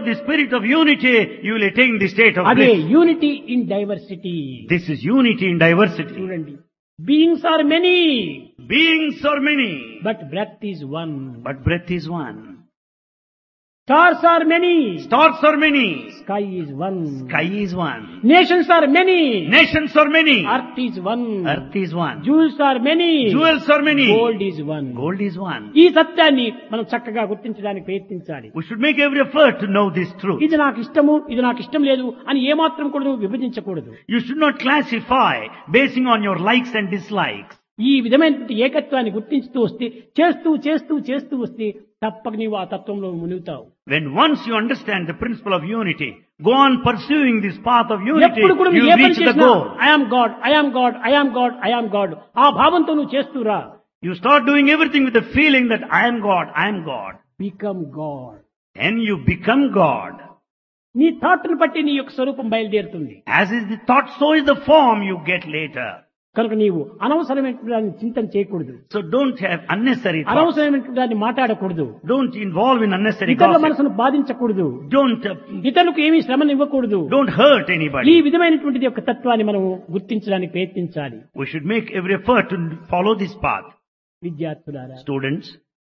the spirit of unity, you will attain the state of అదే bliss. Unity in diversity. This is unity in diversity. చూడండి, beings are many Beings are many, but breath is one. but breath is one. Stars are many, Stars are many, sky is one. sky is one. Nations are many, Nations are many, earth is one. earth is one. Jewels are many, Jewels are many, gold is one. gold is one. ఈ సత్యాన్ని మనం చక్కగా గుర్తించడానికి ప్రయత్నించాలి. We should make every effort to know this truth. ఇది నాకు ఇష్టము, ఇది నాకు ఇష్టం లేదు అని ఏమాత్రం కూడా నువ్వు విభజించకూడదు. You should not classify basing on your likes and dislikes. ఈ విధమైనటువంటి ఏకత్వాన్ని గుర్తించుతూ వస్తే, చేస్తూ చేస్తూ చేస్తూ వస్తే తప్పక నీవు ఆ తత్వంలో మునుగుతావు. When once you understand the principle of unity, go on pursuing this path of unity, ఎప్పుడు కూడా you నువ్వు ఏ will పని reach the చేసినా goal. I am God, I am God, I am God, I am God ఆ భావంతో నువ్వు చేస్తూ రా. You start doing everything with the feeling that I am God, I am God. Become God. Then you become God. నీ థాట్ను బట్టి నీ యొక్క స్వరూపం బయలుదేరుతుంది. As is the thought, so is the form you get later. కనుక నీవు అనవసరమైన దాన్ని చింతన చేయకూడదు, So don't have unnecessary thoughts. అనవసరమైన దాన్ని మాట్లాడకూడదు, Don't involve in unnecessary ఇతరుల gossip. మనసును బాధించకూడదు, Don't ఇతరులకు ఏమీ శ్రమను ఇవ్వకూడదు. don't hurt ఈ anybody. విధమైనటువంటి యొక్క తత్వాన్ని మనం గుర్తించడానికి ప్రయత్నించాలి. We should make every effort to follow this path. విద్యార్థులారా, Students,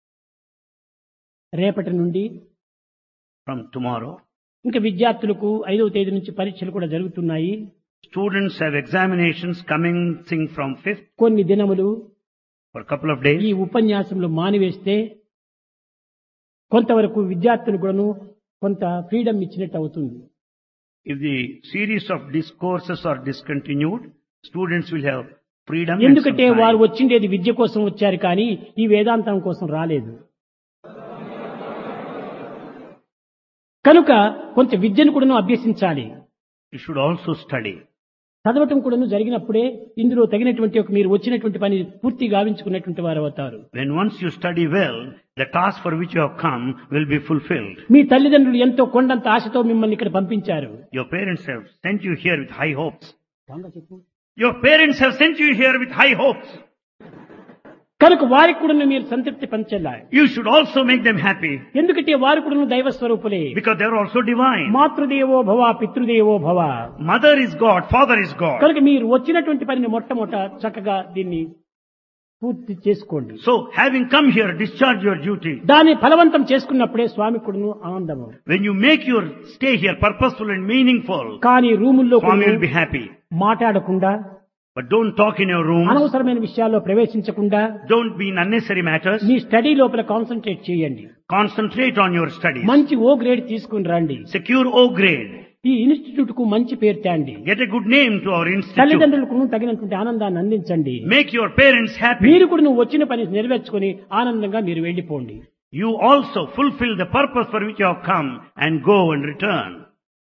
రేపటి నుండి from tomorrow, ఇంకా విద్యార్థులకు 5వ తేదీ నుంచి పరీక్షలు కూడా జరుగుతున్నాయి. students have examinations commencing from 5th కొన్ని దినములు for a couple of days. ఈ ఉపన్యాసంలో మానివేస్తే కొంతవరకు విద్యార్థులు కూడాను కొంత ఫ్రీడమ్ ఇచ్చినట్టు అవుతుంది. If the series of discourses are discontinued, students will have freedom. And some ఎందుకంటే వారు time. వచ్చిండేది విద్య కోసం వచ్చారు కానీ ఈ వేదాంతం కోసం రాలేదు. కనుక కొంత విద్యను కూడాను అభ్యసించాలి. You should also study. చదవటం కూడాను జరిగినప్పుడే ఇందులో తగినటువంటి ఒక మీరు వచ్చినటువంటి పని పూర్తి గావించుకున్నటువంటి వారు అవుతారు. When once you study well, the task for which you have come will be fulfilled. మీ తల్లిదండ్రులు ఎంతో కొండంత ఆశతో మిమ్మల్ని ఇక్కడ పంపించారు. Your parents have sent you here with high hopes. Your parents have sent you here with high hopes. కనుక వారికి కూడా మీరు సంతృప్తి పంచాలి. You should also make them happy ఎందుకంటే వారు కూడా దైవ స్వరూపులే. because they are also divine. మాతృదేవో భవ, పితృదేవో భవ. Mother is God, father is God. కనుక మీరు వచ్చినటువంటి పనిని మొట్టమొదట చక్కగా దీన్ని పూర్తి చేసుకోండి. So, having come here, discharge your duty. దాన్ని ఫలవంతం చేసుకున్నప్పుడే స్వామి కూడాను ఆనందము. When you make your stay here purposeful and meaningful, కానీ రూముల్లో Swami will be happy. మాట్లాడకుండా, But don't talk in your rooms. అనవసరమైన విషయాల్లో ప్రవేశించకుండా Don't be in unnecessary matters. Me study లోపల concentrate చేయండి. Concentrate on your studies. మంచి ఓ grade తీసుకుని రండి. Secure O grade. ఈ ఇన్స్టిట్యూట్ కు మంచి పేరు తేండి. Get a good name to our institute. తల్లిదండ్రులకు తగినటువంటి ఆనందాన్ని అందించండి. Make your parents happy. మీరు కూడా నువ్వు వచ్చిన పని నెరవేర్చుకుని ఆనందంగా మీరు వెళ్ళిపోండి. You also fulfill the purpose for which you have come and go and return.